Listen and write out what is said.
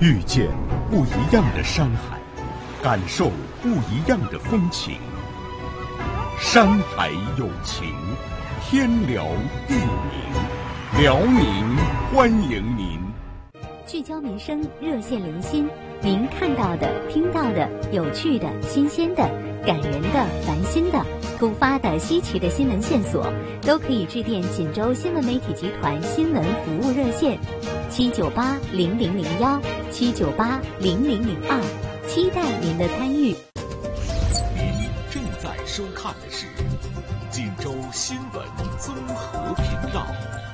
遇见不一样的山海，感受不一样的风情。山海有情，天辽地宁，辽宁欢迎您。 聚焦民生，热线连心，您看到的、听到的、有趣的、新鲜的、感人的、烦心的、突发的、稀奇的新闻线索，都可以致电锦州新闻媒体集团新闻服务热线7980001 7980002，期待您的参与。 您正在收看的是锦州新闻综合频道。